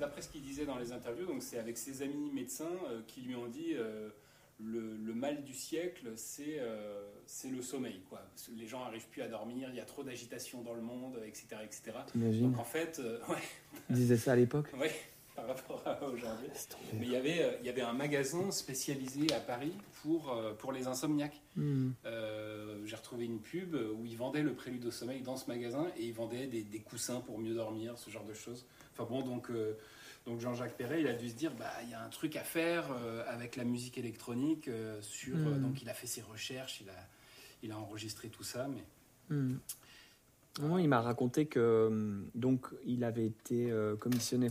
d'après ce qu'il disait dans les interviews, donc c'est avec ses amis médecins qui lui ont dit le mal du siècle, c'est le sommeil, quoi. Parce que les gens n'arrivent plus à dormir, il y a trop d'agitation dans le monde, etc. etc. T'imagines ? Donc en fait, ouais. Il disait ça à l'époque ? Ouais, par rapport à aujourd'hui. Laisse tomber. Mais il y avait un magasin spécialisé à Paris pour les insomniaques. J'ai retrouvé une pub où ils vendaient le prélude au sommeil dans ce magasin et ils vendaient des coussins pour mieux dormir, ce genre de choses. Enfin bon, donc Jean-Jacques Perret, il a dû se dire, il y a un truc à faire avec la musique électronique. Donc il a fait ses recherches, il a enregistré tout ça. Mais... Non, il m'a raconté que donc il avait été commissionné